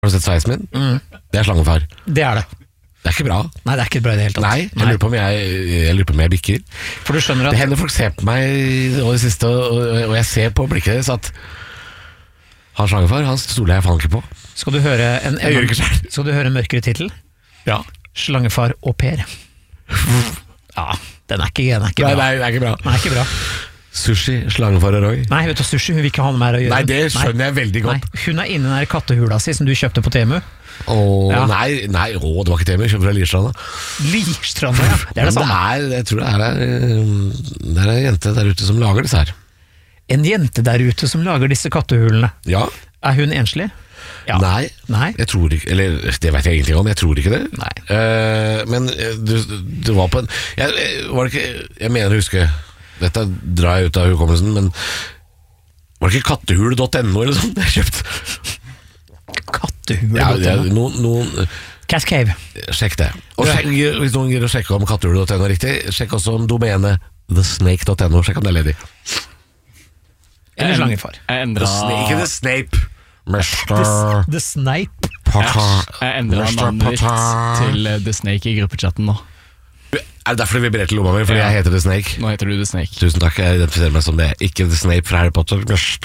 Har du sett sveisen min? Det slangefar. Det det. Det ikke bra. Nei, det ikke bra i det hele tatt. Nei, jeg lurer på om jeg bikker. For du skjønner at det hender folk ser på meg og det siste, og jeg ser på blikket deres at han slangefar, han stoler jeg faen ikke på. Skal du høre skal du høre en mørkere titel? Ja. Slangefar au pair. Ja, den ikke bra. Nei, det ikke bra. Nei, ikke bra. Sushi, slangefar og Roy. Nei, vet du, sushi, hun vil ikke ha noe mer å gjøre. Nei, det skjønner jeg veldig godt. Nei, hun inne i den kattehula si som du kjøpte på Temu. Ja. Nei, det var ikke Temu, kjøpte fra Lierstranda. Lierstranda, ja. Det det samme. Jeg tror det er en jente der ute som lager disse her. En jente der ute som lager disse kattehulene. Ja. Er hun enslig? Ja. Nei, jeg tror ikke. Eller det vet jeg egentlig om, jeg tror ikke det. Nei. Men du var på en var det ikke, jeg mener å huske, dette drar jeg ut av hukommelsen, men var det ikke kattehul.no eller sånt jeg kjøpt? Kattehul.no? Ja, noen Cat Cave. Sjekk det. Og hvis noen gir å sjekke om kattehul.no er riktig, sjekk også om domenet thesnake.no, sjekk om det er ledig. Eller slangefar. Ikke The Snape. The Snipe. Jeg endret navnet mitt til The Snake i gruppechatten nå. Er det derfor du vibrerte lomma mi? Fordi jeg heter The Snake? Nå heter du The Snake. Tusen takk, jeg identifiserer meg som det. Ikke The Snape fra Harry Potter.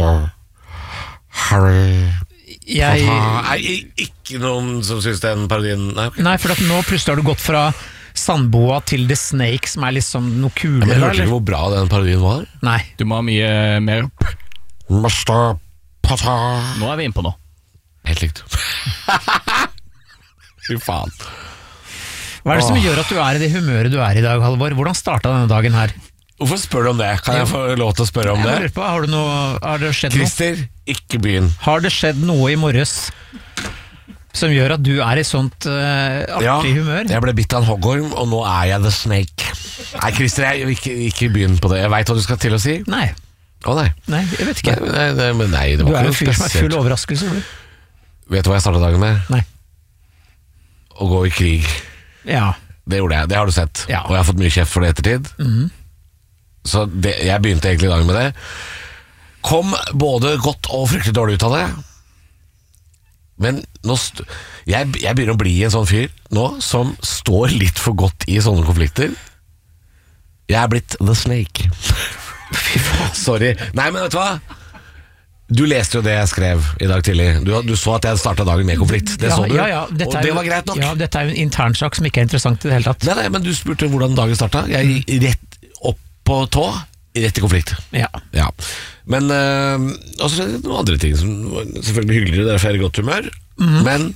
Harry ikke noen som synes den parodien. Nei, for nå plutselig har du gått fra Sandboa til The Snake, som er liksom noe kulere. Men hørte ikke hvor bra den parodien var? Nei. Du må ha mye mer. Mr. Potter. Nå er vi inne på noe. Helt likt. Fy faen. Hva er det som gjør at du er i det humøret du er i dag, Halvor? Hvordan startet denne dagen her? Hvorfor spør du om det? Kan jeg få lov til å spørre om det? Har det skjedd noe? Christer, ikke byen. Har det skjedd noe i morges som gjør at du er i sånt artig humør? Jeg ble bitt av en hoggorm, og nå er jeg The Snake. Nei, Christer, ikke begynn på det. Jeg vet hva du skal til å si. Nei. Nei, jeg vet ikke. Nei, det var du er ikke jo fyr som er full overraskelse. Vet du hva jeg startet dagen med? Nei. Å gå i krig. Ja. Det gjorde jeg, det har du sett. Ja. Og jeg har fått mye kjeft for det ettertid. Så jeg begynte egentlig dagen med det. Kom både godt og fryktelig dårlig ut av det. Men jeg begynner å bli en sånn fyr nå som står litt for godt i sånne konflikter. Jeg er blitt The Snake. Fy faen, sorry. Nei, men vet du hva? Du leste jo det jeg skrev i dag tidlig. Du så at jeg startet dagen med konflikt. Det så du, og det var greit nok. Ja, dette er jo en internsak som ikke er interessant i det hele tatt. Nei, men du spurte hvordan dagen startet. Jeg gikk rett opp på tå, rett i konflikt. Ja. Men også skjedde noen andre ting som var selvfølgelig hyggeligere, derfor er det godt humør. Men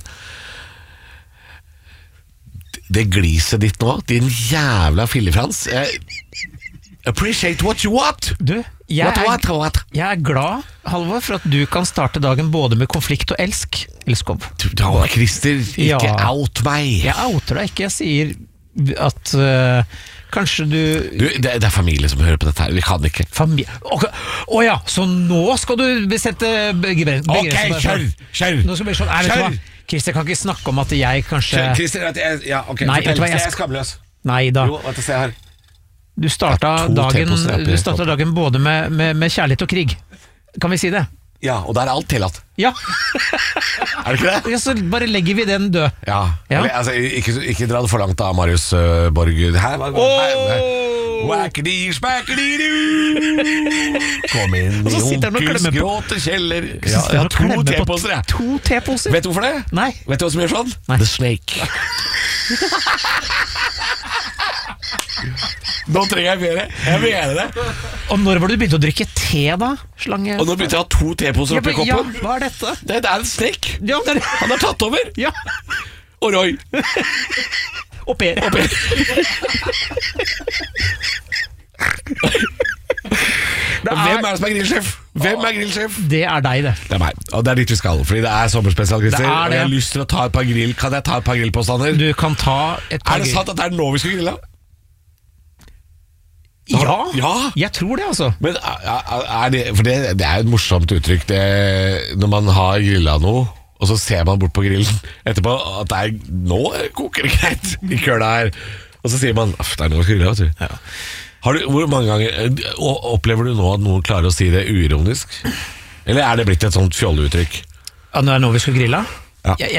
det gliset ditt nå, din jævla fillefrans, appreciate what you want. Du, jeg er glad, Halvor, for at du kan starte dagen både med konflikt og elskov. Christer, ikke out meg. Jeg outer deg ikke, jeg sier at kanskje du det er familie som hører på dette her. Vi kan ikke ja, så nå skal du besette kjør! Nå skal vi sånn, vet du hva? Christer kan ikke snakke om at jeg kanskje Christer, Nei, jeg er skamløs. Nei da. Jo, vet du, se her. Du startet dagen både med kjærlighet og krig. Kan vi si det? Ja, og der er alt tillatt. Ja. Er det ikke det? Ja, så bare legger vi den død. Ja. Altså, ikke dra det for langt da, Marius Borg. Her wackedy, spackedy-doo. Kom inn i onkels gråte kjeller. Jeg har 2 teposer, jeg. 2 teposer? Vet du hvorfor det? Nei. Vet du hva som gjør sånn? Nei. The Snake. Nå trenger jeg mer. Jeg mener det. Og når var du begynte å drikke te da, slange? Og nå begynte jeg å ha 2 teposer oppi koppen. Ja, hva er dette? Det er en Snake. Ja, han har tatt over. Ja. Og Roy. Og Per. Hvem er det som er grillsjef? Hvem er grillsjef? Det er deg, det. Det er meg, og det er dit vi skal. Fordi det er sommerspesial, Christer. Og jeg har lyst til å ta et par grill. Kan jeg ta et par grillpåstander? Du kan ta et par. Er det sant at det er nå vi skal grille? Ja, jeg tror det, altså. Men for det er jo et morsomt uttrykk det, når man har grillet noe, og så ser man bort på grillen etterpå at nå koker det greit i køla her. Og så sier man, det er noe vi skal grille, vet du. Ja. Hvor mange ganger opplever du nå at noen klarer å si det uironisk? Eller er det blitt et sånt fjolleuttrykk? Ja, nå er det noe vi skal grille? Ja.